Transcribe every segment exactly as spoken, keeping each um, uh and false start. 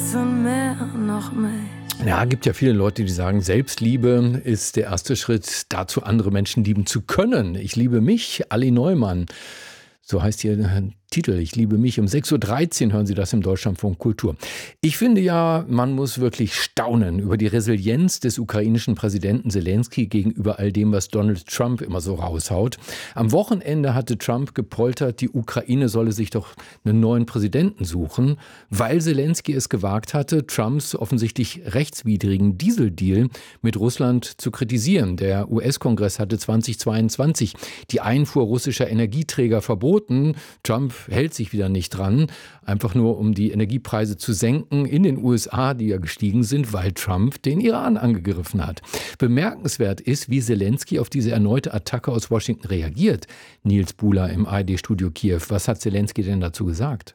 Herz und mehr noch mich. Ja, gibt ja viele Leute, die sagen, Selbstliebe ist der erste Schritt dazu, andere Menschen lieben zu können. Ich liebe mich, Ali Neumann. So heißt ihr Titel, ich liebe mich. Um sechs Uhr dreizehn hören Sie das im Deutschlandfunk Kultur. Ich finde ja, man muss wirklich staunen über die Resilienz des ukrainischen Präsidenten Selenskyj gegenüber all dem, was Donald Trump immer so raushaut. Am Wochenende hatte Trump gepoltert, die Ukraine solle sich doch einen neuen Präsidenten suchen, weil Selenskyj es gewagt hatte, Trumps offensichtlich rechtswidrigen Dieseldeal mit Russland zu kritisieren. Der U S-Kongress hatte zweitausendzweiundzwanzig die Einfuhr russischer Energieträger verboten. Trump hält sich wieder nicht dran, einfach nur um die Energiepreise zu senken in den U S A, die ja gestiegen sind, weil Trump den Iran angegriffen hat. Bemerkenswert ist, wie Selenskyj auf diese erneute Attacke aus Washington reagiert. Nils Buhler im A R D-Studio Kiew. Was hat Selenskyj denn dazu gesagt?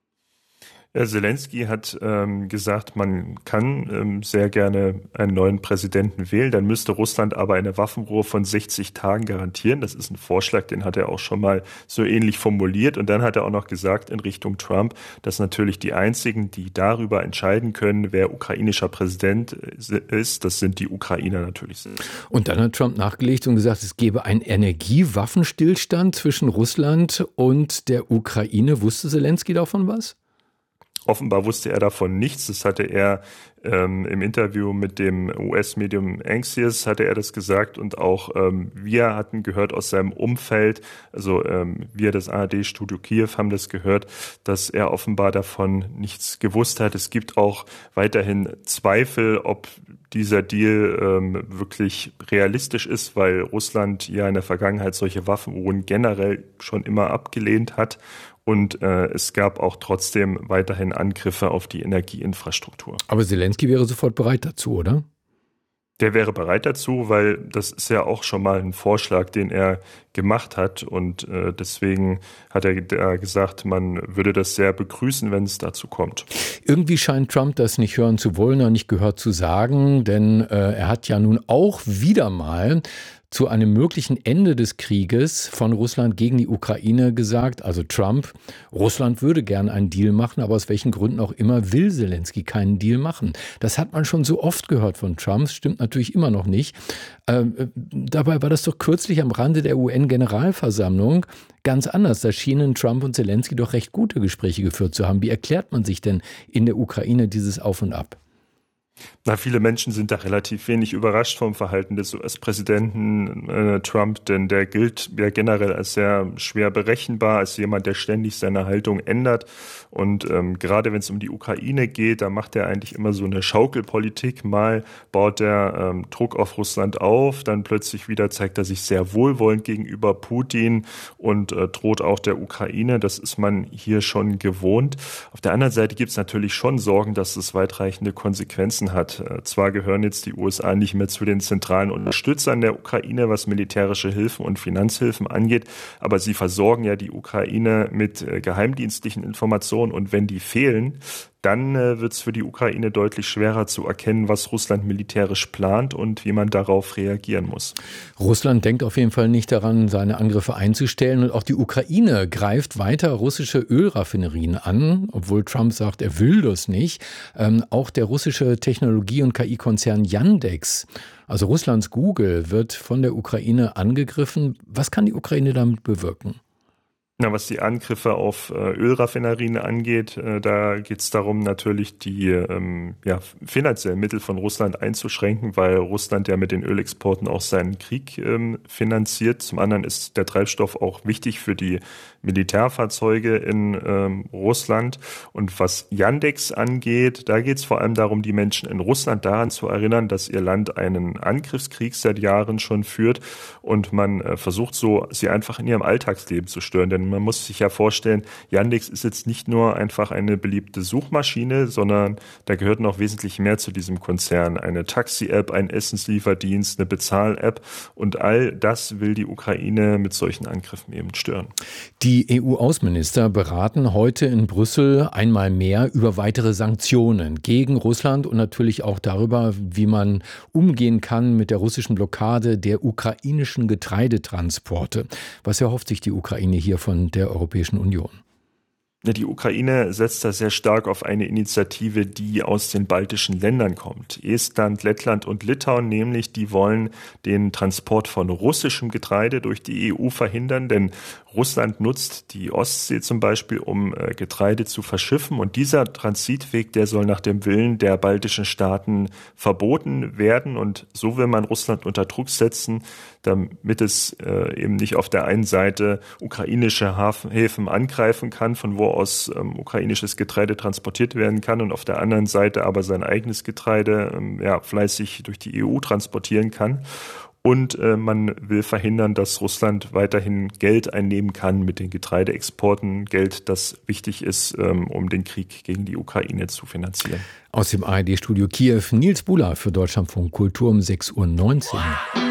Ja, Selenskyj hat ähm, gesagt, man kann ähm, sehr gerne einen neuen Präsidenten wählen, dann müsste Russland aber eine Waffenruhe von sechzig Tagen garantieren. Das ist ein Vorschlag, den hat er auch schon mal so ähnlich formuliert. Und dann hat er auch noch gesagt in Richtung Trump, dass natürlich die einzigen, die darüber entscheiden können, wer ukrainischer Präsident ist, das sind die Ukrainer natürlich. Und dann hat Trump nachgelegt und gesagt, es gebe einen Energiewaffenstillstand zwischen Russland und der Ukraine. Wusste Selenskyj davon was? Offenbar wusste er davon nichts. Das hatte er ähm, im Interview mit dem U S-Medium Axios hatte er das gesagt und auch ähm, wir hatten gehört aus seinem Umfeld, also ähm, wir das A R D-Studio Kiew haben das gehört, dass er offenbar davon nichts gewusst hat. Es gibt auch weiterhin Zweifel, ob dieser Deal ähm, wirklich realistisch ist, weil Russland ja in der Vergangenheit solche Waffenruhen generell schon immer abgelehnt hat. Und äh, es gab auch trotzdem weiterhin Angriffe auf die Energieinfrastruktur. Aber Selenskyj wäre sofort bereit dazu, oder? Der wäre bereit dazu, weil das ist ja auch schon mal ein Vorschlag, den er gemacht hat. Und äh, deswegen hat er da gesagt, man würde das sehr begrüßen, wenn es dazu kommt. Irgendwie scheint Trump das nicht hören zu wollen oder nicht gehört zu sagen, denn äh, er hat ja nun auch wieder mal zu einem möglichen Ende des Krieges von Russland gegen die Ukraine gesagt, also Trump, Russland würde gern einen Deal machen, aber aus welchen Gründen auch immer will Selenskyj keinen Deal machen. Das hat man schon so oft gehört von Trump, stimmt natürlich immer noch nicht. Ähm, dabei war das doch kürzlich am Rande der U N-Generalversammlung ganz anders. Da schienen Trump und Selenskyj doch recht gute Gespräche geführt zu haben. Wie erklärt man sich denn in der Ukraine dieses Auf und Ab? Na, viele Menschen sind da relativ wenig überrascht vom Verhalten des U S-Präsidenten äh, Trump, denn der gilt ja generell als sehr schwer berechenbar, als jemand, der ständig seine Haltung ändert. Und ähm, gerade wenn es um die Ukraine geht, da macht er eigentlich immer so eine Schaukelpolitik. Mal baut er ähm, Druck auf Russland auf, dann plötzlich wieder zeigt er sich sehr wohlwollend gegenüber Putin und äh, droht auch der Ukraine. Das ist man hier schon gewohnt. Auf der anderen Seite gibt es natürlich schon Sorgen, dass es weitreichende Konsequenzen hat. Zwar gehören jetzt die U S A nicht mehr zu den zentralen Unterstützern der Ukraine, was militärische Hilfen und Finanzhilfen angeht, aber sie versorgen ja die Ukraine mit geheimdienstlichen Informationen und wenn die fehlen, dann äh, wird es für die Ukraine deutlich schwerer zu erkennen, was Russland militärisch plant und wie man darauf reagieren muss. Russland denkt auf jeden Fall nicht daran, seine Angriffe einzustellen. Und auch die Ukraine greift weiter russische Ölraffinerien an, obwohl Trump sagt, er will das nicht. Ähm, auch der russische Technologie- und K I-Konzern Yandex, also Russlands Google, wird von der Ukraine angegriffen. Was kann die Ukraine damit bewirken? Na, was die Angriffe auf äh, Ölraffinerien angeht, äh, da geht es darum, natürlich die ähm, ja, finanziellen Mittel von Russland einzuschränken, weil Russland ja mit den Ölexporten auch seinen Krieg ähm, finanziert. Zum anderen ist der Treibstoff auch wichtig für die Militärfahrzeuge in ähm, Russland. Und was Yandex angeht, da geht es vor allem darum, die Menschen in Russland daran zu erinnern, dass ihr Land einen Angriffskrieg seit Jahren schon führt und man äh, versucht so, sie einfach in ihrem Alltagsleben zu stören. Denn man muss sich ja vorstellen, Yandex ist jetzt nicht nur einfach eine beliebte Suchmaschine, sondern da gehört noch wesentlich mehr zu diesem Konzern. Eine Taxi-App, ein Essenslieferdienst, eine Bezahl-App und all das will die Ukraine mit solchen Angriffen eben stören. Die E U-Außenminister beraten heute in Brüssel einmal mehr über weitere Sanktionen gegen Russland und natürlich auch darüber, wie man umgehen kann mit der russischen Blockade der ukrainischen Getreidetransporte. Was erhofft sich die Ukraine hier von der Europäischen Union? Die Ukraine setzt da sehr stark auf eine Initiative, die aus den baltischen Ländern kommt. Estland, Lettland und Litauen nämlich, die wollen den Transport von russischem Getreide durch die E U verhindern, denn Russland nutzt die Ostsee zum Beispiel, um Getreide zu verschiffen. Und dieser Transitweg, der soll nach dem Willen der baltischen Staaten verboten werden. Und so will man Russland unter Druck setzen, damit es äh, eben nicht auf der einen Seite ukrainische Hafen, Häfen angreifen kann, von wo aus ähm, ukrainisches Getreide transportiert werden kann, und auf der anderen Seite aber sein eigenes Getreide ähm, ja, fleißig durch die E U transportieren kann. Und äh, man will verhindern, dass Russland weiterhin Geld einnehmen kann mit den Getreideexporten. Geld, das wichtig ist, ähm, um den Krieg gegen die Ukraine zu finanzieren. Aus dem A R D-Studio Kiew, Nils Buhler für Deutschlandfunk Kultur um sechs Uhr neunzehn.